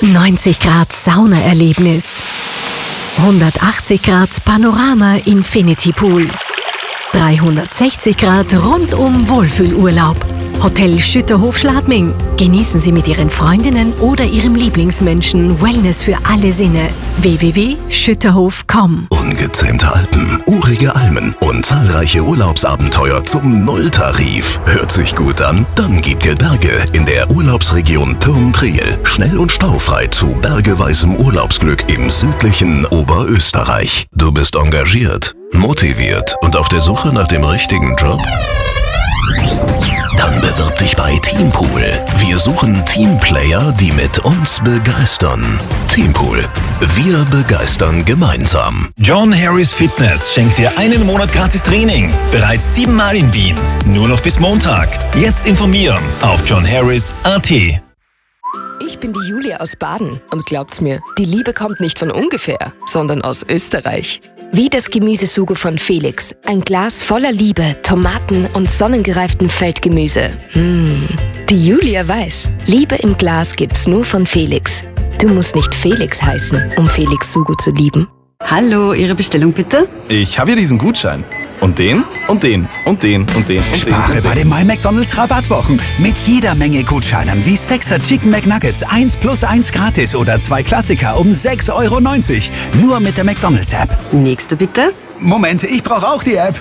90 Grad Saunaerlebnis. 180 Grad Panorama Infinity Pool. 360 Grad rundum Wohlfühlurlaub. Hotel Schütterhof Schladming. Genießen Sie mit Ihren Freundinnen oder Ihrem Lieblingsmenschen Wellness für alle Sinne. www.schütterhof.com. Ungezähmte Alpen, urige Almen und zahlreiche Urlaubsabenteuer zum Nulltarif. Hört sich gut an? Dann gibt ihr Berge in der Urlaubsregion Pürn-Priel. Schnell und staufrei zu bergeweisem Urlaubsglück im südlichen Oberösterreich. Du bist engagiert, motiviert und auf der Suche nach dem richtigen Job? Dann bewirb dich bei Teampool. Wir suchen Teamplayer, die mit uns begeistern. Teampool. Wir begeistern gemeinsam. John Harris Fitness schenkt dir einen Monat gratis Training. Bereits 7 Mal in Wien. Nur noch bis Montag. Jetzt informieren auf johnharris.at. Ich bin die Julia aus Baden und glaubt's mir, die Liebe kommt nicht von ungefähr, sondern aus Österreich. Wie das Gemüsesugo von Felix. Ein Glas voller Liebe, Tomaten und sonnengereiftem Feldgemüse. Die Julia weiß, Liebe im Glas gibt's nur von Felix. Du musst nicht Felix heißen, um Felix Sugo zu lieben. Hallo, Ihre Bestellung bitte? Ich habe hier diesen Gutschein. Und den, und den, und den, und den, und Spare den. bei den My McDonald's Rabattwochen. Mit jeder Menge Gutscheinen wie 6er Chicken McNuggets 1 plus 1 gratis oder 2 Klassiker um 6,90 €. Nur mit der McDonald's App. Nächste bitte? Moment, ich brauche auch die App.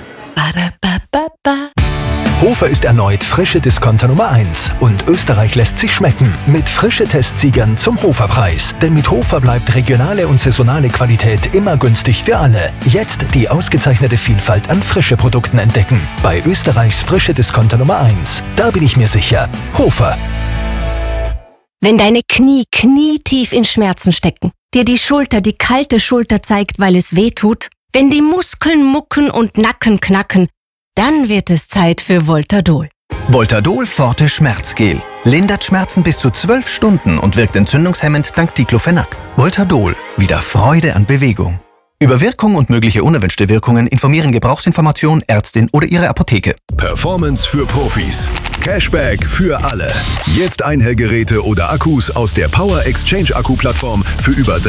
Hofer ist erneut frische Discounter Nummer 1 und Österreich lässt sich schmecken mit frische Testsiegern zum Hoferpreis. Denn mit Hofer bleibt regionale und saisonale Qualität immer günstig für alle. Jetzt die ausgezeichnete Vielfalt an frische Produkten entdecken. Bei Österreichs frische Discounter Nummer 1. Da bin ich mir sicher. Hofer. Wenn deine Knie knietief in Schmerzen stecken, dir die Schulter die kalte Schulter zeigt, weil es weh tut, wenn die Muskeln mucken und Nacken knacken, dann wird es Zeit für Voltadol. Voltadol Forte Schmerzgel. Lindert Schmerzen bis zu 12 Stunden und wirkt entzündungshemmend dank Diclofenac. Voltadol. Wieder Freude an Bewegung. Über Wirkung und mögliche unerwünschte Wirkungen informieren Gebrauchsinformation, Ärztin oder Ihre Apotheke. Performance für Profis. Cashback für alle. Jetzt Einhellgeräte oder Akkus aus der Power Exchange Akkuplattform für über